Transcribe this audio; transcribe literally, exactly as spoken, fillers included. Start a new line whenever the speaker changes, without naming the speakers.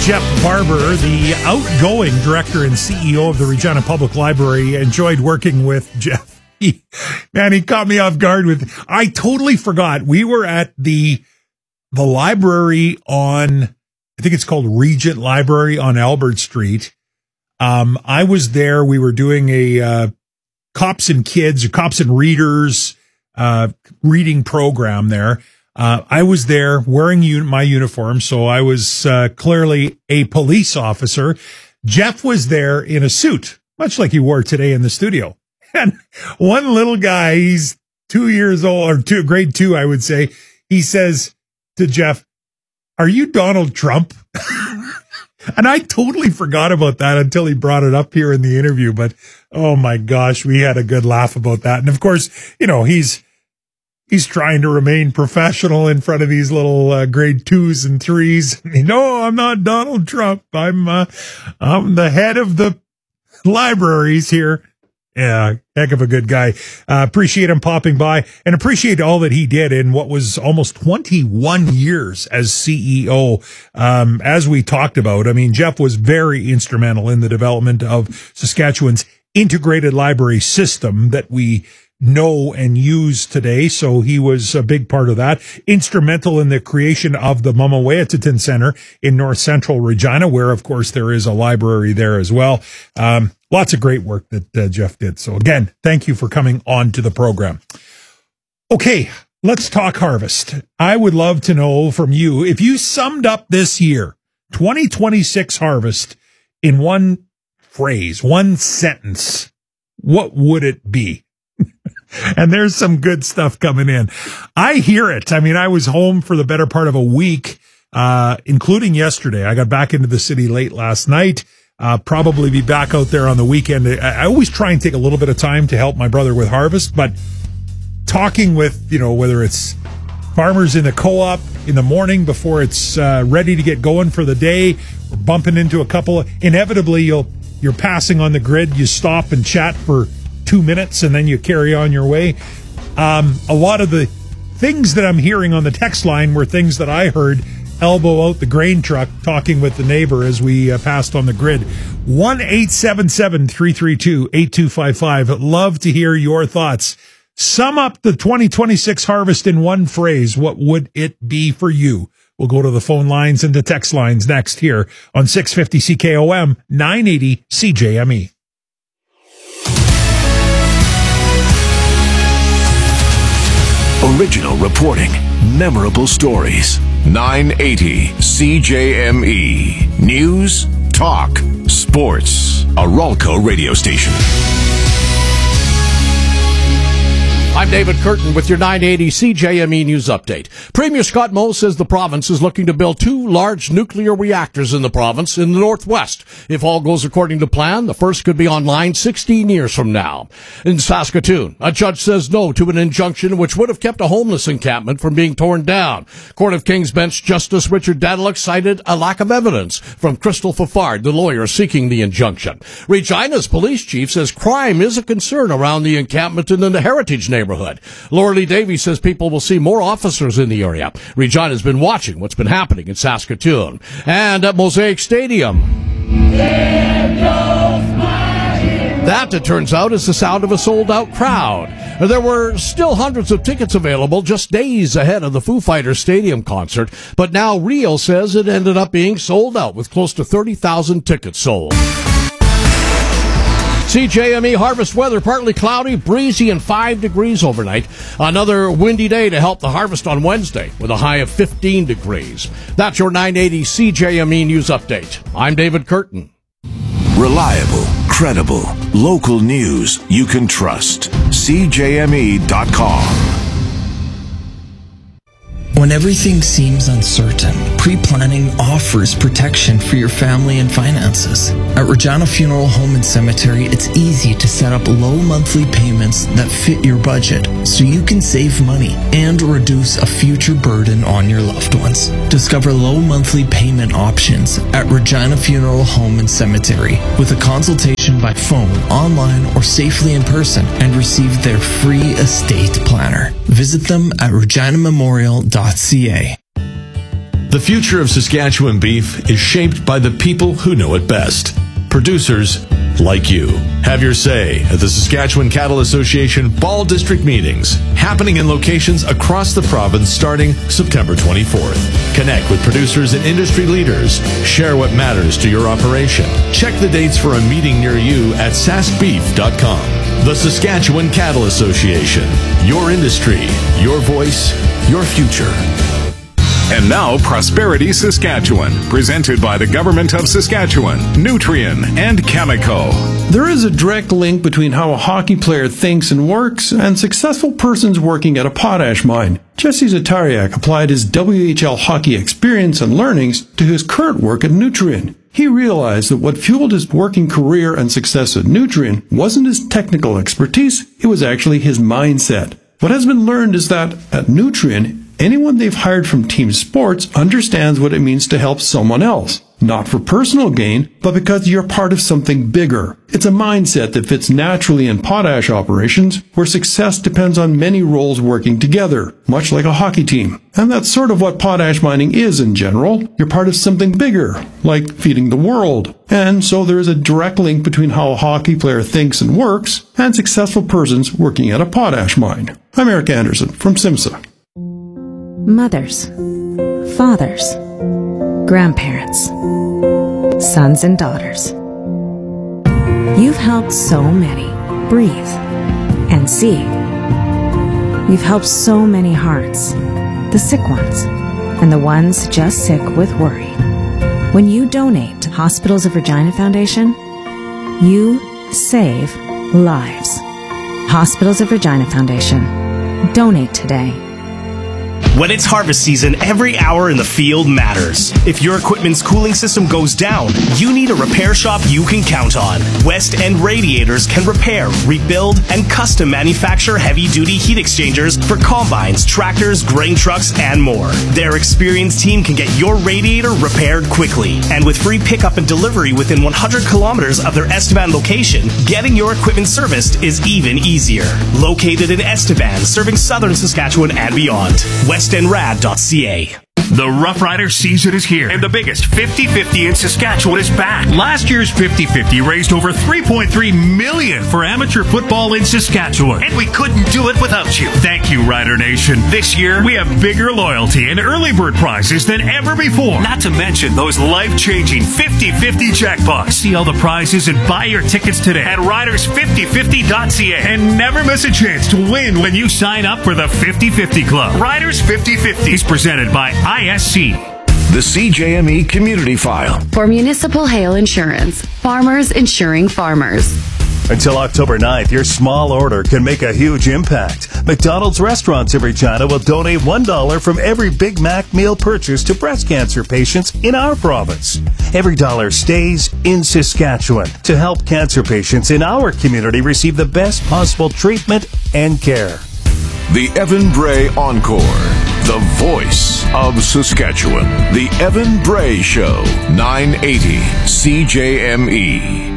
Jeff Barber, the outgoing director and C E O of the Regina Public Library. Enjoyed working with Jeff. He, man, he caught me off guard with, I totally forgot. We were at the, the library on, I think it's called Regent Library on Albert Street. Um, I was there. We were doing a, uh, Cops and Kids, or Cops and Readers, uh, reading program there. Uh, I was there wearing un- my uniform, so I was uh, clearly a police officer. Jeff was there in a suit, much like you wore today in the studio. And one little guy, he's two years old, or two, grade two, I would say, he says to Jeff, "Are you Donald Trump?" And I totally forgot about that until he brought it up here in the interview. But, oh, my gosh, we had a good laugh about that. And, of course, you know, he's He's trying to remain professional in front of these little uh, grade twos and threes. No, I'm not Donald Trump. I'm uh, I'm the head of the libraries here. Yeah, heck of a good guy. Uh, appreciate him popping by and appreciate all that he did in what was almost twenty-one years as C E O. Um, as we talked about, I mean, Jeff was very instrumental in the development of Saskatchewan's integrated library system that we know and use today. So he was a big part of that. Instrumental in the creation of the Mama Wahpeton Center in North Central Regina, where, of course, there is a library there as well. Um, lots of great work that uh, Jeff did. So again, thank you for coming on to the program. Okay, let's talk harvest. I would love to know from you, if you summed up this year, twenty twenty-six harvest, in one phrase, one sentence, what would it be? And there's some good stuff coming in. I hear it. I mean, I was home for the better part of a week, uh, including yesterday. I got back into the city late last night. Uh, probably be back out there on the weekend. I, I always try and take a little bit of time to help my brother with harvest, but talking with, you know, whether it's farmers in the co-op in the morning before it's uh, ready to get going for the day, or bumping into a couple of, inevitably you'll, you're passing on the grid. You stop and chat for two minutes and then you carry on your way. Um, a lot of the things that I'm hearing on the text line were things that I heard elbow out the grain truck talking with the neighbor as we uh, passed on the grid. one eight seven seven, three three two, eight two five five. Love to hear your thoughts. Sum up the twenty twenty-six harvest in one phrase. What would it be for you? We'll go to the phone lines and the text lines next here on six fifty C K O M, nine eighty C J M E.
Original reporting, memorable stories. nine eighty C J M E. News, talk, sports. A Ralco radio station.
I'm David Curtin with your nine eighty C J M E News Update. Premier Scott Moe says the province is looking to build two large nuclear reactors in the province in the northwest. If all goes according to plan, the first could be online sixteen years from now. In Saskatoon, a judge says no to an injunction which would have kept a homeless encampment from being torn down. Court of King's Bench Justice Richard Dadlock cited a lack of evidence from Crystal Fafard, the lawyer seeking the injunction. Regina's police chief says crime is a concern around the encampment in the Heritage neighborhood. neighborhood. Laura Davies says people will see more officers in the area. Regina has been watching what's been happening in Saskatoon. And at Mosaic Stadium, that, it turns out, is the sound of a sold-out crowd. There were still hundreds of tickets available just days ahead of the Foo Fighters Stadium concert, but now Rio says it ended up being sold out with close to thirty thousand tickets sold. C J M E harvest weather, partly cloudy, breezy, and five degrees overnight. Another windy day to help the harvest on Wednesday with a high of fifteen degrees. That's your nine eighty C J M E News Update. I'm David Curtin.
Reliable, credible, local news you can trust. C J M E dot com.
When everything seems uncertain, pre-planning offers protection for your family and finances. At Regina Funeral Home and Cemetery, it's easy to set up low monthly payments that fit your budget so you can save money and reduce a future burden on your loved ones. Discover low monthly payment options at Regina Funeral Home and Cemetery with a consultation by phone, online, or safely in person, and receive their free estate planner. Visit them at regina memorial dot c a.
The future of Saskatchewan beef is shaped by the people who know it best. Producers like you. Have your say at the Saskatchewan Cattle Association Fall District meetings, happening in locations across the province starting September twenty-fourth. Connect with producers and industry leaders. Share what matters to your operation. Check the dates for a meeting near you at sask beef dot com. The Saskatchewan Cattle Association. Your industry, your voice, your future.
And now, Prosperity Saskatchewan, presented by the Government of Saskatchewan, Nutrien, and Chemico.
There is a direct link between how a hockey player thinks and works and successful persons working at a potash mine. Jesse Zatariak applied his W H L hockey experience and learnings to his current work at Nutrien. He realized that what fueled his working career and success at Nutrien wasn't his technical expertise, it was actually his mindset. What has been learned is that at Nutrien, anyone they've hired from team sports understands what it means to help someone else. Not for personal gain, but because you're part of something bigger. It's a mindset that fits naturally in potash operations, where success depends on many roles working together, much like a hockey team. And that's sort of what potash mining is in general. You're part of something bigger, like feeding the world. And so there is a direct link between how a hockey player thinks and works, and successful persons working at a potash mine. I'm Eric Anderson from SIMSA.
Mothers, fathers, grandparents, sons and daughters. You've helped so many breathe and see. You've helped so many hearts, the sick ones and the ones just sick with worry. When you donate to Hospitals of Regina Foundation, you save lives. Hospitals of Regina Foundation. Donate today.
When it's harvest season, every hour in the field matters. If your equipment's cooling system goes down, you need a repair shop you can count on. West End Radiators can repair, rebuild, and custom manufacture heavy-duty heat exchangers for combines, tractors, grain trucks, and more. Their experienced team can get your radiator repaired quickly. And with free pickup and delivery within one hundred kilometers of their Estevan location, getting your equipment serviced is even easier. Located in Estevan, serving southern Saskatchewan and beyond. west end rad dot c a.
The Rough Rider season is here, and the biggest fifty fifty in Saskatchewan is back. Last year's fifty fifty raised over three point three million dollars for amateur football in Saskatchewan, and we couldn't do it without you. Thank you, Rider Nation. This year, we have bigger loyalty and early bird prizes than ever before. Not to mention those life-changing fifty fifty jackpots. See all the prizes and buy your tickets today at riders fifty fifty dot c a. And never miss a chance to win when you sign up for the fifty fifty Club. Riders fifty fifty is presented by I S C.
The C J M E Community File.
For Municipal Hail Insurance, farmers insuring farmers.
Until October ninth, your small order can make a huge impact. McDonald's restaurants in Regina will donate one dollar from every Big Mac meal purchase to breast cancer patients in our province. Every dollar stays in Saskatchewan to help cancer patients in our community receive the best possible treatment and care.
The Evan Bray Encore. The voice of Saskatchewan. The Evan Bray Show. nine eighty C J M E.